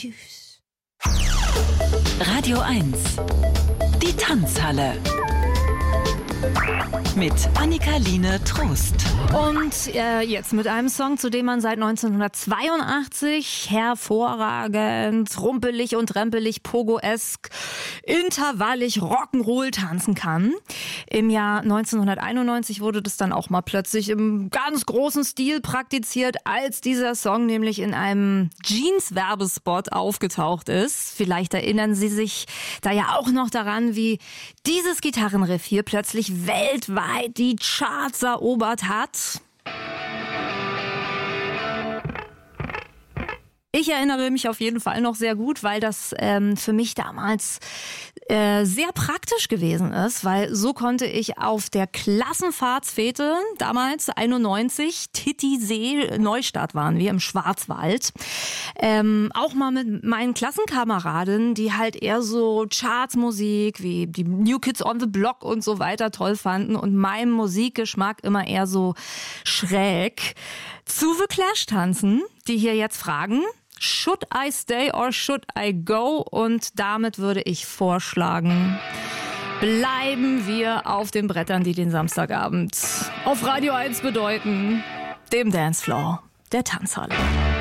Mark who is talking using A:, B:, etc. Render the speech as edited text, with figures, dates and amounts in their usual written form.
A: Tschüss.
B: Radio 1. Die Tanzhalle. Mit Annika-Line Trost.
A: Und jetzt mit einem Song, zu dem man seit 1982 hervorragend, rumpelig und rempelig, pogo-esk, intervallig Rock'n'Roll tanzen kann. Im Jahr 1991 wurde das dann auch mal plötzlich im ganz großen Stil praktiziert, als dieser Song nämlich in einem Jeans-Werbespot aufgetaucht ist. Vielleicht erinnern Sie sich da ja auch noch daran, wie dieses Gitarrenriff hier plötzlich weltweit die Charts erobert hat. Ich erinnere mich auf jeden Fall noch sehr gut, weil das für mich damals sehr praktisch gewesen ist, weil so konnte ich auf der Klassenfahrtsfete, damals 91, Titisee, Neustadt waren wir im Schwarzwald, auch mal mit meinen Klassenkameradinnen, die halt eher so Chartsmusik wie die New Kids on the Block und so weiter toll fanden und meinem Musikgeschmack immer eher so schräg, zu The Clash tanzen, die hier jetzt fragen: Should I stay or should I go? Und damit würde ich vorschlagen, bleiben wir auf den Brettern, die den Samstagabend auf Radio 1 bedeuten, dem Dancefloor der Tanzhalle.